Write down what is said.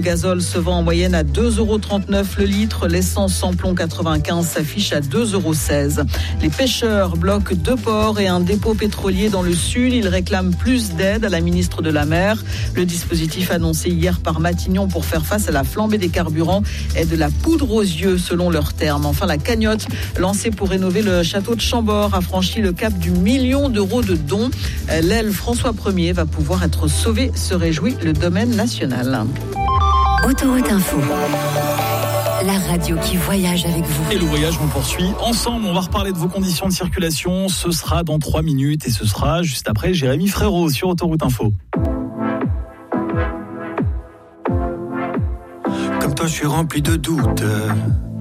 Le gazole se vend en moyenne à 2,39 € le litre. L'essence samplon 95 s'affiche à 2,16 €. Les pêcheurs bloquent 2 ports et un dépôt pétrolier dans le sud. Ils réclament plus d'aide à la ministre de la Mer. Le dispositif annoncé hier par Matignon pour faire face à la flambée des carburants est de la poudre aux yeux selon leurs termes. Enfin, la cagnotte lancée pour rénover le château de Chambord a franchi le cap du 1 million d'euros de dons. L'aile François 1er va pouvoir être sauvée, se réjouit le domaine national. Autoroute Info, la radio qui voyage avec vous. Et le voyage, on poursuit ensemble. On va reparler de vos conditions de circulation. Ce sera dans 3 minutes et ce sera juste après Jérémy Frérot sur Autoroute Info. Comme toi, je suis rempli de doutes.